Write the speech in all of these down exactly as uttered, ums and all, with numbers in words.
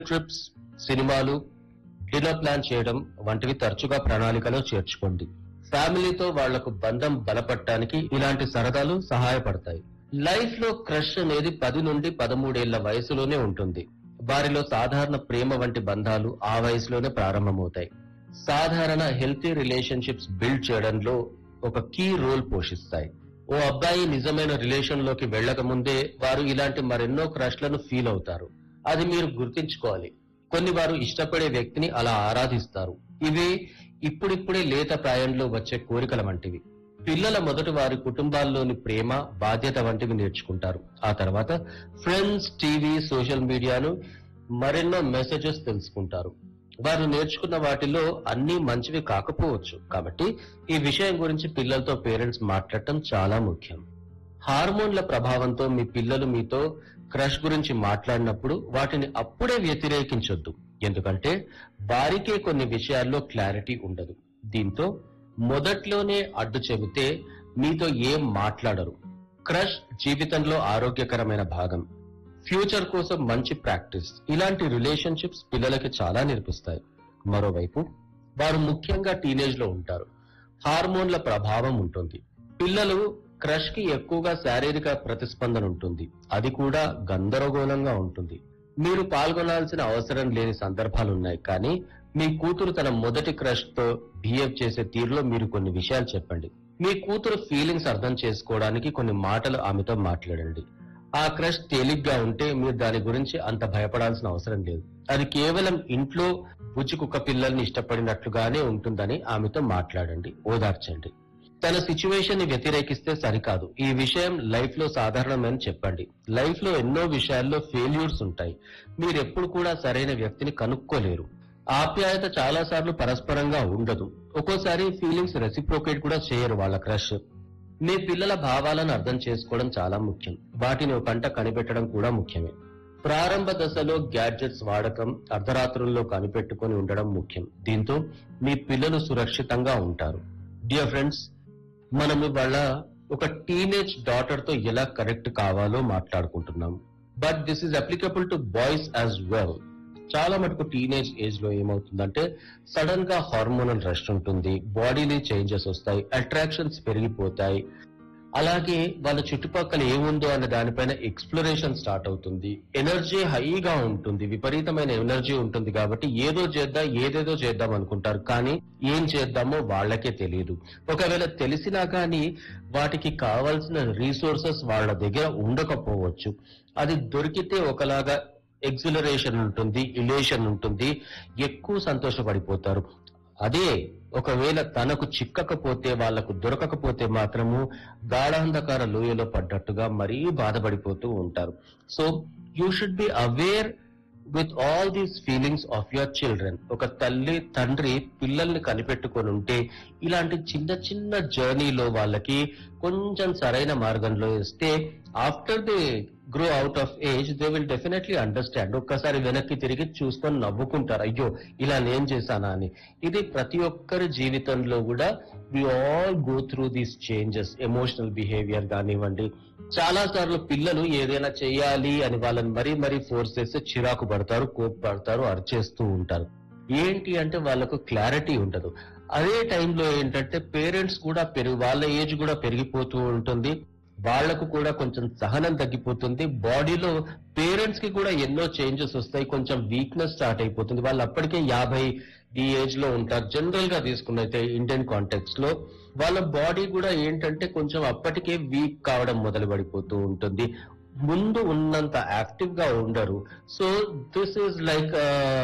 Trips, సినిమాలు, dinner plan చేయడం వంటివి తరచుగా ప్రణాళికలో చేర్చుకోండి. ఫ్యామిలీతో వాళ్లకు బంధం బలపడటానికి ఇలాంటి సరదాలు సహాయపడతాయి. లైఫ్ లో క్రష్ అనేది పది నుండి పదమూడేళ్ల వయసులోనే ఉంటుంది. వారిలో సాధారణ ప్రేమ వంటి బంధాలు ఆ వయసులోనే ప్రారంభమవుతాయి. సాధారణ హెల్తీ రిలేషన్షిప్స్ బిల్డ్ చేయడంలో ఒక కీ రోల్ పోషిస్తాయి. ఓ అబ్బాయి నిజమైన రిలేషన్ లోకి వెళ్లక ముందే వారు ఇలాంటి మరెన్నో క్రష్లను ఫీల్ అవుతారు. అది మీరు గుర్తించుకోవాలి. కొన్ని వారు ఇష్టపడే వ్యక్తిని అలా ఆరాధిస్తారు. ఇవి ఇప్పుడిప్పుడే లేత ప్రాయంలో వచ్చే కోరికల వంటివి. పిల్లల మొదట వారి కుటుంబాల్లోని ప్రేమ, బాధ్యత వంటివి నేర్చుకుంటారు. ఆ తర్వాత ఫ్రెండ్స్, టీవీ, సోషల్ మీడియాను మరెన్నో మెసేజెస్ తెలుసుకుంటారు. వారు నేర్చుకున్న వాటిలో అన్ని మంచివి కాకపోవచ్చు. కాబట్టి ఈ విషయం గురించి పిల్లలతో పేరెంట్స్ మాట్లాడటం చాలా ముఖ్యం. హార్మోన్ల ప్రభావంతో మీ పిల్లలు మీతో క్రష్ గురించి మాట్లాడినప్పుడు వాటిని అప్పుడే వ్యతిరేకించొద్దు. ఎందుకంటే వారికే కొన్ని విషయాల్లో క్లారిటీ ఉండదు. దీంతో మొదట్లోనే అడ్డు చెబితే మీతో ఏం మాట్లాడరు. క్రష్ జీవితంలో ఆరోగ్యకరమైన భాగం, ఫ్యూచర్ కోసం మంచి ప్రాక్టీస్. ఇలాంటి రిలేషన్షిప్స్ పిల్లలకి చాలా నేర్పిస్తాయి. మరోవైపు వారు ముఖ్యంగా టీనేజ్ లో ఉంటారు. హార్మోన్ల ప్రభావం ఉంటుంది. పిల్లలు క్రష్ కి ఎక్కువగా శారీరక ప్రతిస్పందన ఉంటుంది. అది కూడా గందరగోళంగా ఉంటుంది. మీరు పాల్గొనాల్సిన అవసరం లేని సందర్భాలున్నాయి. కానీ మీ కూతురు తన మొదటి క్రష్ తో బిహేవ్ చేసే తీరులో మీరు కొన్ని విషయాలు చెప్పండి. మీ కూతురు ఫీలింగ్స్ అర్థం చేసుకోవడానికి కొన్ని మాటలు ఆమెతో మాట్లాడండి. ఆ క్రష్ తేలిగ్గా ఉంటే మీరు దాని గురించి అంత భయపడాల్సిన అవసరం లేదు. అది కేవలం ఇంట్లో బుజ్జి కుక్క పిల్లల్ని ఇష్టపడినట్లుగానే ఉంటుందని ఆమెతో మాట్లాడండి, ఓదార్చండి. తన సిచ్యువేషన్ ని వ్యతిరేకిస్తే సరికాదు. ఈ విషయం లైఫ్ లో సాధారణమని చెప్పండి. లైఫ్ లో ఎన్నో విషయాల్లో ఫెయిల్యూర్స్ ఉంటాయి. మీరెప్పుడు కూడా సరైన వ్యక్తిని కనుక్కోలేరు. ఆప్యాయత చాలా సార్లు పరస్పరంగా ఉండదు. ఒక్కోసారి ఫీలింగ్స్ రెసిప్రోకేట్ కూడా చేయరు వాళ్ళ క్రష్. మీ పిల్లల భావాలను అర్థం చేసుకోవడం చాలా ముఖ్యం. వాటిని ఒక కంట కనిపెట్టడం కూడా ముఖ్యమే. ప్రారంభ దశలో గ్యాడ్జెట్స్ వాడకం, అర్ధరాత్రుల్లో కనిపెట్టుకొని ఉండడం ముఖ్యం. దీంతో మీ పిల్లలు సురక్షితంగా ఉంటారు. డియర్ ఫ్రెండ్స్, మనం ఇవాళ ఒక టీనేజ్ డాటర్ తో ఎలా కరెక్ట్ కావాలో మాట్లాడుకుంటున్నాం. But this is applicable to boys as well. చాలా మటుకు టీనేజ్ ఏజ్ లో ఏమవుతుందంటే సడన్ గా హార్మోనల్ రష్ ఉంటుంది, బాడీలో చేంజెస్ వస్తాయి, అట్రాక్షన్స్ పెరిగిపోతాయి. అలాగే వాళ్ళ చుట్టుపక్కల ఏముందో అనే దానిపైన ఎక్స్ప్లోరేషన్ స్టార్ట్ అవుతుంది. ఎనర్జీ హైగా ఉంటుంది, విపరీతమైన ఎనర్జీ ఉంటుంది. కాబట్టి ఏదో చేద్దాం, ఏదేదో చేద్దాం అనుకుంటారు. కానీ ఏం చేద్దామో వాళ్ళకే తెలియదు. ఒకవేళ తెలిసినా కానీ వాటికి కావాల్సిన రీసోర్సెస్ వాళ్ళ దగ్గర ఉండకపోవచ్చు. అది దొరికితే ఒకలాగా ఎక్సిలరేషన్ ఉంటుంది, ఇలేషన్ ఉంటుంది, ఎక్కువ సంతోషపడిపోతారు. అదే ఒకవేళ తనకు చిక్కకపోతే, వాళ్లకు దొరకకపోతే మాత్రము గాఢాంధకార లోయలో పడ్డట్టుగా మరీ బాధపడిపోతూ ఉంటారు. So you should be aware with all these feelings of your children. ఒక తల్లి, తండ్రి పిల్లల్ని కనిపెట్టుకొని ఉంటే ఇలాంటి చిన్న చిన్న జర్నీలో వాళ్ళకి కొంచెం సరైన మార్గంలో ఇస్తే after the grow out of age they will definitely understand. ఒక్కసారి వెనక్కి తిరిగి చూసుకొని నవ్వుకుంటారు, అయ్యో ఇలా నేను చేశానా అని. ఇది ప్రతి ఒక్కరి జీవితంలో కూడా we all go through these changes. Emotional behaviour కానివ్వండి. చాలా సార్లు పిల్లలు ఏదైనా చేయాలి అని వాళ్ళని మరీ మరీ ఫోర్స్ చేస్తే చిరాకు పడతారు, కోప్పడతారు, అరిచేస్తూ ఉంటారు. ఏంటి అంటే వాళ్ళకు క్లారిటీ ఉండదు. అదే టైంలో ఏంటంటే పేరెంట్స్ కూడా పెరుగు వాళ్ళ ఏజ్ కూడా పెరిగిపోతూ ఉంటుంది. వాళ్లకు కూడా కొంచెం సహనం తగ్గిపోతుంది. బాడీలో పేరెంట్స్ కి కూడా ఎన్నో చేంజెస్ వస్తాయి. కొంచెం వీక్నెస్ స్టార్ట్ అయిపోతుంది. వాళ్ళు అప్పటికే యాభై ఈ ఏజ్ లో ఉంటారు. జనరల్ గా తీసుకున్నైతే ఇండియన్ కాంటెక్స్ట్ లో వాళ్ళ బాడీ కూడా ఏంటంటే కొంచెం అప్పటికే వీక్ కావడం మొదలు పడిపోతూ ఉంటుంది. ముందు ఉన్నంత యాక్టివ్ గా ఉండరు. So this is like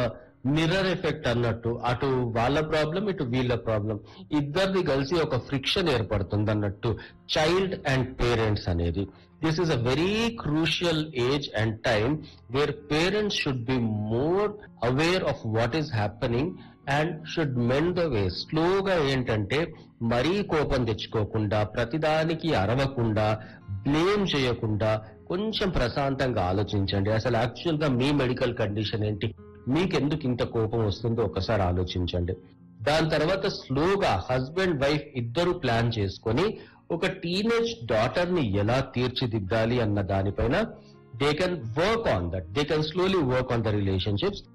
mirror effect అన్నట్టు. అటు వాళ్ళ ప్రాబ్లం, ఇటు వీళ్ళ ప్రాబ్లం, ఇద్దరిది కలిసి ఒక ఫ్రిక్షన్ ఏర్పడుతుంది అన్నట్టు. చైల్డ్ అండ్ పేరెంట్స్ అనేది this is a very crucial age and time where parents should be more aware of what is happening and should mend the way. స్లోగా ఏంటంటే మరీ కోపం తెచ్చుకోకుండా, ప్రతిదానికి అరవకుండా, బ్లేమ్ చేయకుండా కొంచెం ప్రశాంతంగా ఆలోచించండి. అసలు యాక్చువల్ గా మీ మెడికల్ కండిషన్ ఏంటి, మీకెందుకు ఇంత కోపం వస్తుందో ఒకసారి ఆలోచించండి. దాని తర్వాత స్లోగా హస్బెండ్ వైఫ్ ఇద్దరు ప్లాన్ చేసుకొని ఒక టీనేజ్ డాటర్ ని ఎలా తీర్చిదిద్దాలి అన్న దానిపైన they can work on that. They can slowly work on the relationships.